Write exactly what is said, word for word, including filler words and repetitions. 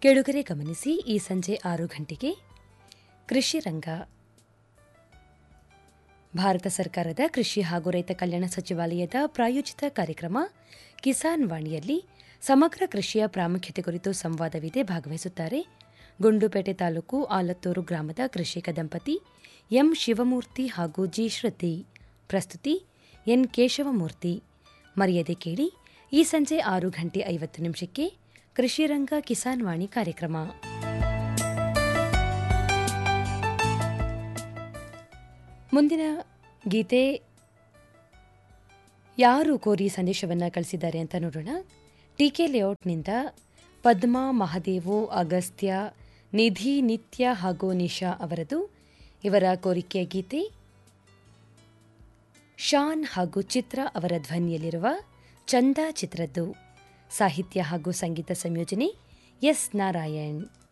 ಕೆಳುಗರೆ ಗಮನಿಸಿ, ಈ ಸಂಜೆ ಆರು ಗಂಟೆಗೆ ಕೃಷಿ ರಂಗ. ಭಾರತ ಸರ್ಕಾರದ ಕೃಷಿ ಹಾಗೂ ರೈತ ಕಲ್ಯಾಣ ಸಚಿವಾಲಯದ ಪ್ರಾಯೋಜಿತ ಕಾರ್ಯಕ್ರಮ ಕಿಸಾನ್ ವಾಣಿಯಲ್ಲಿ ಸಮಗ್ರ ಕೃಷಿಯ ಪ್ರಾಮುಖ್ಯತೆ ಕುರಿತು ಸಂವಾದವಿದೆ. ಭಾಗವಹಿಸುತ್ತಾರೆ ಗುಂಡ್ಲುಪೇಟೆ ತಾಲೂಕು ಆಲತ್ತೂರು ಗ್ರಾಮದ ಕೃಷಿಕ ದಂಪತಿ ಎಂ ಶಿವಮೂರ್ತಿ ಹಾಗೂ ಜಿ ಶ್ರುತಿ. ಪ್ರಸ್ತುತಿ ಎನ್ ಕೇಶವಮೂರ್ತಿ. ಮರೆಯದೆ ಕೇಳಿ, ಈ ಸಂಜೆ ಆರು ಗಂಟೆ ಐವತ್ತು ನಿಮಿಷಕ್ಕೆ ಕೃಷಿ ರಂಗ ಕಿಸಾನ್ ವಾಣಿ ಕಾರ್ಯಕ್ರಮ. ಮುಂದಿನ ಗೀತೆ ಯಾರು ಕೋರಿ ಸಂದೇಶವನ್ನು ಕಳಿಸಿದ್ದಾರೆ ಅಂತ ನೋಡೋಣ. ಟಿಕೆ ಲೇಔಟ್ನಿಂದ ಪದ್ಮಾ, ಮಹದೇವು, ಅಗಸ್ತ್ಯ, ನಿಧಿ, ನಿತ್ಯ ಹಾಗೂ ನಿಶಾ ಅವರದು. ಇವರ ಕೋರಿಕೆಯ ಗೀತೆ ಶಾನ್ ಹಾಗೂ ಚಿತ್ರ ಅವರ ಧ್ವನಿಯಲ್ಲಿರುವ ಚಂದ ಚಿತ್ರದ್ದು. ಸಾಹಿತ್ಯ ಹಾಗೂ ಸಂಗೀತ ಸಂಯೋಜನೆ ಎಸ್ ನಾರಾಯಣ್.